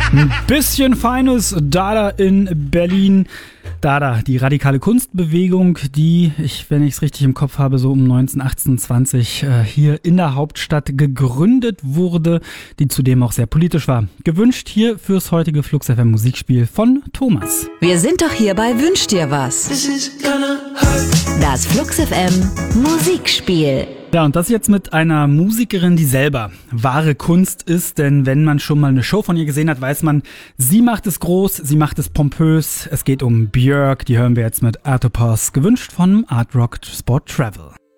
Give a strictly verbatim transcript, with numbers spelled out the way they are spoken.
Ein bisschen feines Dada in Berlin. Dada, die radikale Kunstbewegung, die, ich, wenn ich es richtig im Kopf habe, so um neunzehn, achtzehn, zwanzig äh, hier in der Hauptstadt gegründet wurde, die zudem auch sehr politisch war. Gewünscht hier fürs heutige Flux F M Musikspiel von Thomas. Wir sind doch hier bei Wünsch dir was. Das Flux F M Musikspiel. Ja, und das jetzt mit einer Musikerin, die selber wahre Kunst ist, denn wenn man schon mal eine Show von ihr gesehen hat, weiß man, sie macht es groß, sie macht es pompös. Es geht um Björk, die hören wir jetzt mit Artopos, gewünscht von Art Rock Sport Travel.